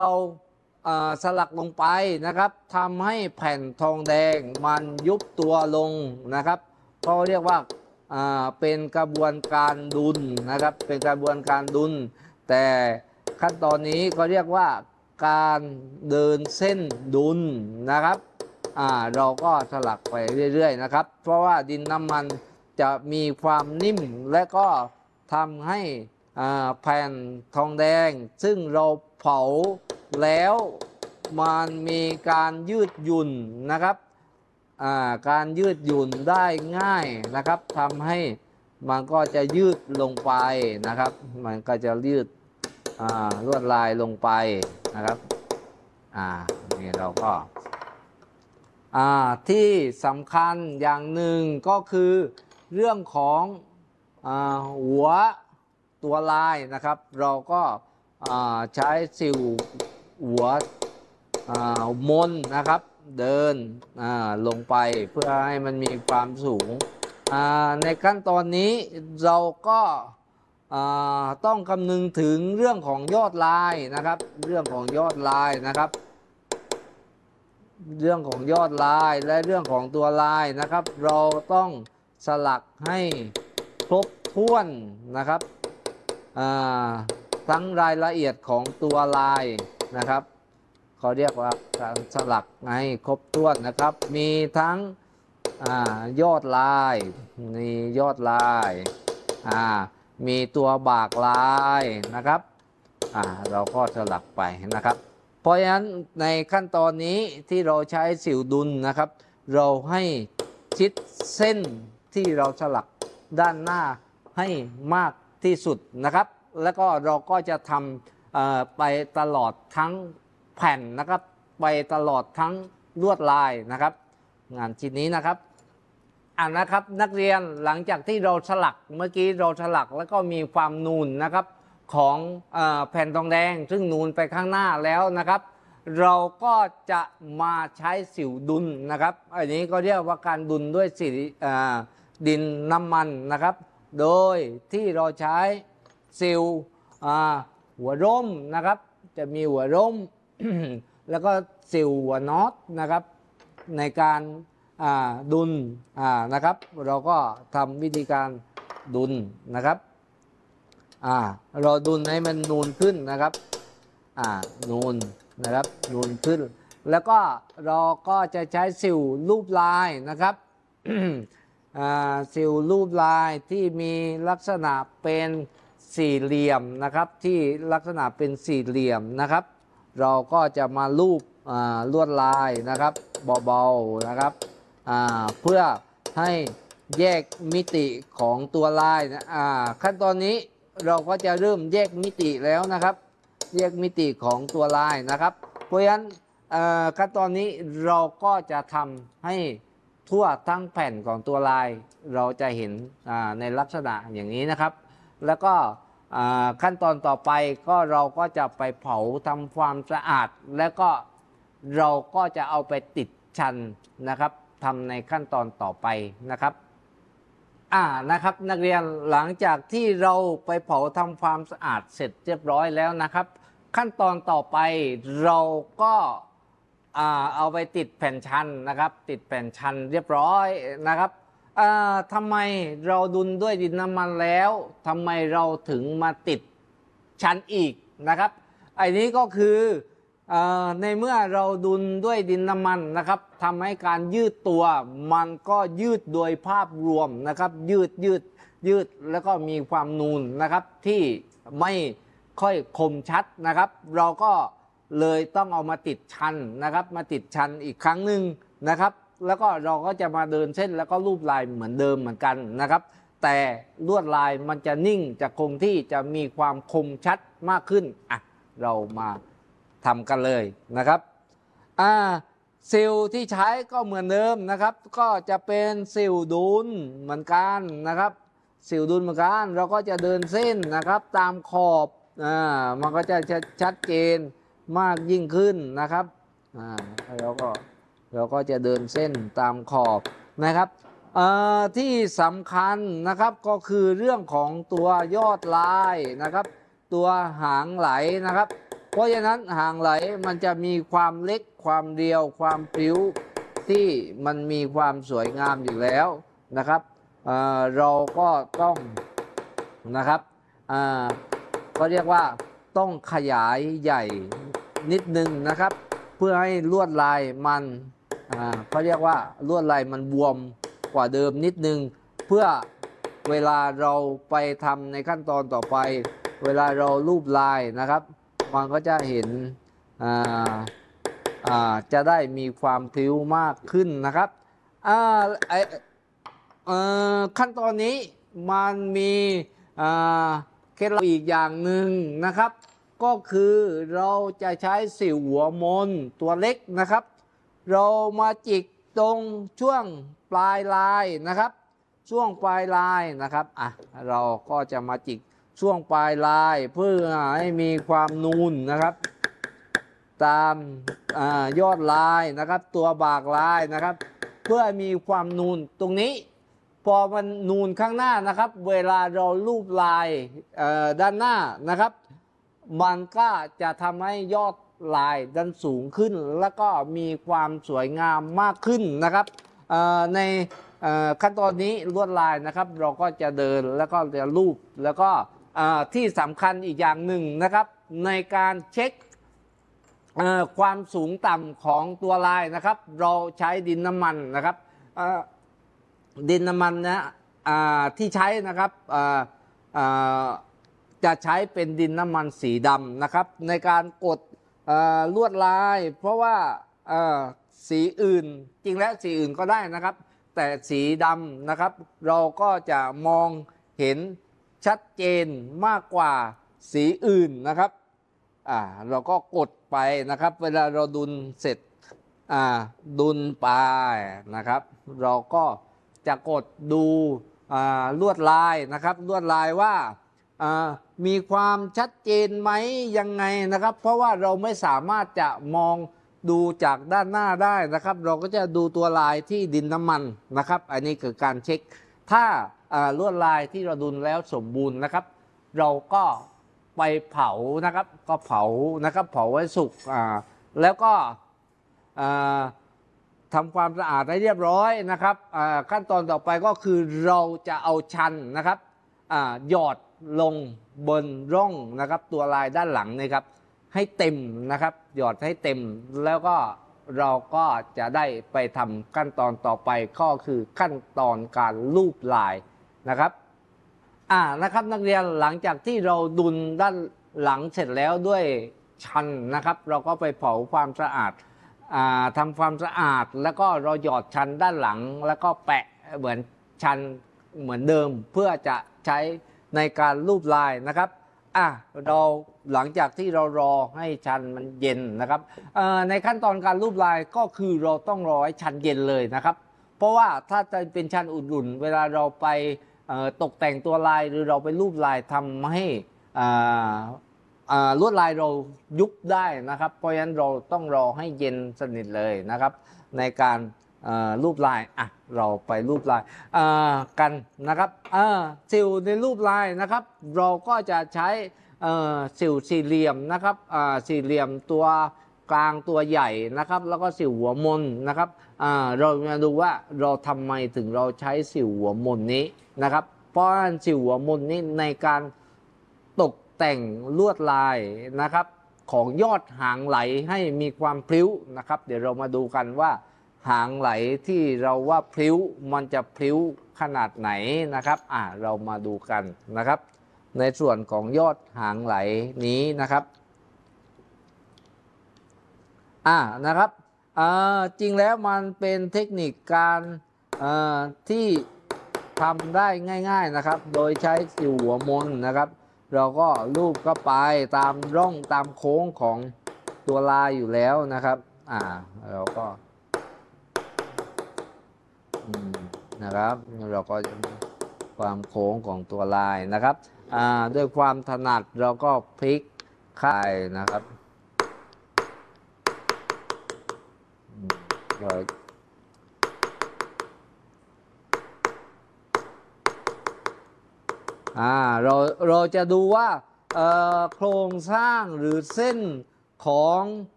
เราสลักลงไปนะครับทำให้แผ่นทองแดงมันยุบตัวลงนะครับเขาเรียกว่าเป็นกระบวนการดุลนะครับเป็นกระบวนการดุลแต่ขั้นตอนนี้ก็เรียกว่าการเดินเส้นดุลนะครับเราก็สลักไปเรื่อยๆนะครับเพราะว่าดินน้ำมันจะมีความนิ่มและก็ทำให้แผ่นทองแดงซึ่งเราเผาแล้วมันมีการยืดหยุ่นนะครับการยืดหยุ่นได้ง่ายนะครับทำให้มันก็จะยืดลงไปนะครับมันก็จะยืดลวดลายลงไปนะครับนี่เราก็ที่สำคัญอย่างหนึ่งก็คือเรื่องของหัวตัวลายนะครับเราก็ใช้สิวหัวมนนะครับเดินลงไปเพื่อให้มันมีความสูงในขั้นตอนนี้เราก็ต้องคำนึงถึงเรื่องของยอดลายนะครับเรื่องของยอดลายนะครับเรื่องของยอดลายและเรื่องของตัวลายนะครับเราต้องสลักให้ครบถ้วนนะครับทั้งรายละเอียดของตัวลายนะครับเขาเรียกว่าการสลักให้ครบถ้วนนะครับมีทั้งยอดลายมียอดลายมีตัวบากลายนะครับเราก็สลักไปนะครับเพราะฉะนั้นในขั้นตอนนี้ที่เราใช้สิวดุลนะครับเราให้ชิดเส้นที่เราสลักด้านหน้าให้มากที่สุดนะครับแล้วก็เราก็จะทำไปตลอดทั้งแผ่นนะครับไปตลอดทั้งลวดลายนะครับงานชิ้นนี้นะครับนะครับนักเรียนหลังจากที่เราสลักเมื่อกี้เราสลักแล้วก็มีความนูนนะครับของแผ่นทองแดงซึ่งนูนไปข้างหน้าแล้วนะครับเราก็จะมาใช้สิวดุลนะครับอันนี้ก็เรียกว่าการดุลด้วยสีดินน้ำมันนะครับโดยที่เราใช้สิวหัวร่มนะครับจะมีหัวร่ม แล้วก็สิวหัวน็อตนะครับในการดุลนะครับเราก็ทำวิธีการดุลนะครับเราดุลให้มันนูนขึ้นนะครับนูนนะครับนูนขึ้นแล้วก็เราก็จะใช้สิวรูปลายนะครับ สิวรูปลายที่มีลักษณะเป็นสี่เหลี่ยมนะครับที่ลักษณะเป็นสี่เหลี่ยมนะครับเราก็จะมารูปลวดลายนะครับเบาๆนะครับเพื่อให้แยกมิติของตัวลายนะขั้นตอนนี้เราก็จะเริ่มแยกมิติแล้วนะครับแยกมิติของตัวลายนะครับเพราะฉะนั้นขั้นตอนนี้เราก็จะทำให้ทั่วทั้งแผ่นของตัวลายเราจะเห็นในลักษณะอย่างนี้นะครับแล้วก็ขั้นตอนต่อไปก็เราก็จะไปเผาทำความสะอาดแล้วก็เราก็จะเอาไปติดชันนะครับทำในขั้นตอนต่อไปนะครับนะครับนักเรียนหลังจากที่เราไปเผาทำความสะอาดเสร็จเรียบร้อยแล้วนะครับขั้นตอนต่อไปเราก็เอาไปติดแผ่นชันนะครับติดแผ่นชันเรียบร้อยนะครับทำไมเราดุลด้วยดินน้ำมันแล้วทำไมเราถึงมาติดชันอีกนะครับอันนี้ก็คือในเมื่อเราดุลด้วยดินน้ำมันนะครับทำให้การยืดตัวมันก็ยืดโดยภาพรวมนะครับยืดแล้วก็มีความนูนนะครับที่ไม่ค่อยคมชัดนะครับเราก็เลยต้องเอามาติดชันนะครับมาติดชันอีกครั้งหนึ่งนะครับแล้วก็เราก็จะมาเดินเส้นแล้วก็รูปลายเหมือนเดิมเหมือนกันนะครับแต่ลวดลายมันจะนิ่งจะคงที่จะมีความคมชัดมากขึ้นเรามาทำกันเลยนะครับซิลที่ใช้ก็เหมือนเดิมนะครับก็จะเป็นซิลดุลเหมือนกันนะครับซิลดุลเหมือนกันเราก็จะเดินเส้นนะครับตามขอบมันก็จะชัดเจนมากยิ่งขึ้นนะครับเราก็จะเดินเส้นตามขอบนะครับที่สำคัญนะครับก็คือเรื่องของตัวยอดลายนะครับตัวหางไหลนะครับเพราะฉะนั้นหางไหลมันจะมีความเล็กความเรียวความพริ้วที่มันมีความสวยงามอยู่แล้วนะครับเราก็ต้องนะครับก็เรียกว่าต้องขยายใหญ่นิดนึงนะครับเพื่อให้ลวดลายมันเขาเรียกว่าลวดลายมันบวมกว่าเดิมนิดนึงเพื่อเวลาเราไปทำในขั้นตอนต่อไปเวลาเรารูปลายนะครับมันก็จะเห็นจะได้มีความพริ้วมากขึ้นนะครับขั้นตอนนี้มันมีเคล็ดลับอีกอย่างหนึ่งนะครับก็คือเราจะใช้สิวหัวมนตัวเล็กนะครับเรามาจิกตรงช่วงปลายลายนะครับช่วงปลายลายนะครับเราก็จะมาจิกช่วงปลายลายเพื่อให้มีความนูนนะครับตามยอดลายนะครับตัวบากลายนะครับเพื่อมีความนูนตรงนี้พอมันนูนข้างหน้านะครับเวลาเราลูบลายด้านหน้านะครับมันก็จะทำให้ยอดลายดันสูงขึ้นแล้วก็มีความสวยงามมากขึ้นนะครับในขั้นตอนนี้ลวดลายนะครับเราก็จะเดินแล้วก็จะลูบแล้วก็ที่สำคัญอีกอย่างหนึ่งนะครับในการเช็คความสูงต่ำของตัวลายนะครับเราใช้ดินน้ำมันนะครับดินน้ำมันนะที่ใช้นะครับจะใช้เป็นดินน้ำมันสีดำนะครับในการกดลวดลายเพราะว่าสีอื่นจริงแล้วสีอื่นก็ได้นะครับแต่สีดำนะครับเราก็จะมองเห็นชัดเจนมากกว่าสีอื่นนะครับเราก็กดไปนะครับเวลาเราดุลเสร็จดุลไปนะครับเราก็จะกดดูลวดลายนะครับลวดลายว่ามีความชัดเจนไหมยังไงนะครับเพราะว่าเราไม่สามารถจะมองดูจากด้านหน้าได้นะครับเราก็จะดูตัวลายที่ดินน้ำมันนะครับอันนี้คือการเช็คถ้าลวดลายที่เราดุลแล้วสมบูรณ์นะครับเราก็ไปเผานะครับก็เผานะครับเผาไว้สุกแล้วก็ทำความสะอาดให้เรียบร้อยนะครับขั้นตอนต่อไปก็คือเราจะเอาชันนะครับหยอดลงบนร่องนะครับตัวลายด้านหลังนะครับให้เต็มนะครับหยอดให้เต็มแล้วก็เราก็จะได้ไปทำขั้นตอนต่อไปก็คือขั้นตอนการลูบลายนะครับนะครับนักเรียนหลังจากที่เราดุลด้านหลังเสร็จแล้วด้วยชันนะครับเราก็ไปเผาความสะอาดทำความสะอาดแล้วก็เราหยอดชันด้านหลังแล้วก็แปะเหมือนชันเหมือนเดิมเพื่อจะใช้ในการรูปลายนะครับเราหลังจากที่เรารอให้ชันมันเย็นนะครับในขั้นตอนการรูปลายก็คือเราต้องรอให้ชันเย็นเลยนะครับเพราะว่าถ้าจะเป็นชันอุ่นๆเวลาเราไปตกแต่งตัวลายหรือเราไปรูปลายทำให้ลวดลายเรายุบได้นะครับเพราะฉะนั้นเราต้องรอให้เย็นสนิทเลยนะครับในการรูปลายเราไปรูปลายกันนะครับสิวในรูปลายนะครับเราก็จะใช้สิวสี่เหลี่ยมนะครับสี่เหลี่ยมตัวกลางตัวใหญ่นะครับแล้วก็สิวหัวมนนะครับเรามาดูว่าเราทำไมถึงเราใช้สิวหัวมนนี้นะครับเพราะสิวหัวมนนี้ในการตกแต่งลวดลายนะครับของยอดหางไหลให้มีความพลิ้วนะครับเดี๋ยวเรามาดูกันว่าหางไหลที่เราว่าพลิ้วมันจะพลิ้วขนาดไหนนะครับเรามาดูกันนะครับในส่วนของยอดหางไหลนี้นะครับนะครับจริงแล้วมันเป็นเทคนิคการที่ทำได้ง่ายๆนะครับโดยใช้สิวหัวมนนะครับเราก็ลูบเข้าไปตามร่องตามโค้งของตัวลายอยู่แล้วนะครับเราก็นะครับเราก็ความโค้งของตัวลายนะครับด้วยความถนัดเราก็พลิกค่ายนะครับเราจะดูว่าโครงสร้างหรือเส้นของ